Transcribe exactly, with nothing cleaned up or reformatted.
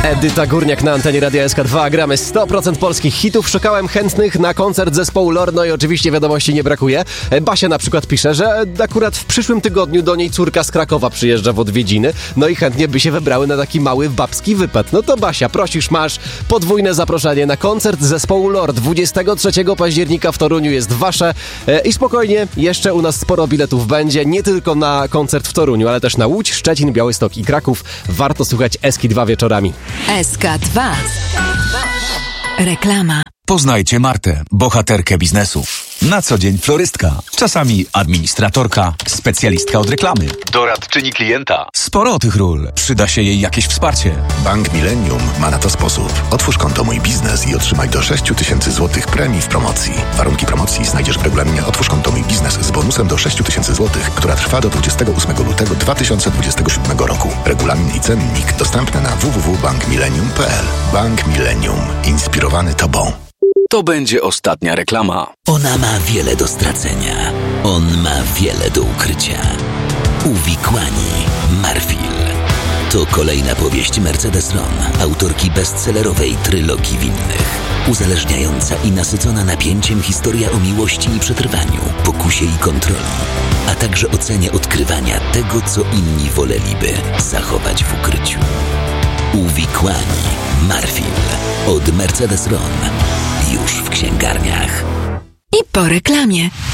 Edyta Górniak na antenie Radia S K dwa. Gramy sto procent polskich hitów. Szukałem chętnych na koncert zespołu Lord, no i oczywiście wiadomości nie brakuje. Basia na przykład pisze, że akurat w przyszłym tygodniu do niej córka z Krakowa przyjeżdża w odwiedziny, no i chętnie by się wybrały na taki mały babski wypad. No to Basia, prosisz, masz podwójne zaproszenie na koncert zespołu Lord. dwudziestego trzeciego października w Toruniu jest wasze i spokojnie, jeszcze u nas sporo biletów będzie, nie tylko na koncert w Toruniu, ale też na Łódź, Szczecin, Białystok i Kraków. Warto słuchać S K dwa wieczorami. S K dwa. Reklama. Poznajcie Martę, bohaterkę biznesu. Na co dzień florystka, czasami administratorka, specjalistka od reklamy, doradczyni klienta. Sporo tych ról. Przyda się jej jakieś wsparcie. Bank Millennium ma na to sposób. Otwórz konto Mój Biznes i otrzymaj do sześć tysięcy złotych premii w promocji. Warunki promocji znajdziesz w regulaminie Otwórz konto Mój Biznes z bonusem do sześć tysięcy złotych, która trwa do dwudziestego ósmego lutego dwa tysiące dwudziestego siódmego roku. Regulamin i cennik dostępne na w w w kropka bank millennium kropka p l. Bank Millennium. Inspirowany Tobą. To będzie ostatnia reklama. Ona ma wiele do stracenia. On ma wiele do ukrycia. Uwikłani. Marfil. To kolejna powieść Mercedes Ron, autorki bestsellerowej Trylogii Winnych. Uzależniająca i nasycona napięciem historia o miłości i przetrwaniu, pokusie i kontroli, a także o cenie odkrywania tego, co inni woleliby zachować w ukryciu. Uwikłani. Marfil. Od Mercedes Ron. Już w księgarniach. I po reklamie.